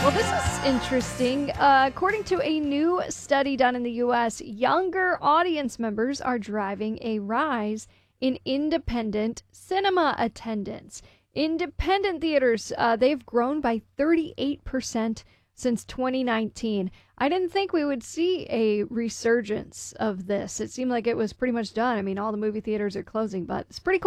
Well, this is interesting. According to a new study done in the U.S., younger audience members are driving a rise in independent cinema attendance. Independent theaters, they've grown by 38% since 2019. I didn't think we would see a resurgence of this. It seemed like it was pretty much done. I mean, all the movie theaters are closing, but it's pretty cool.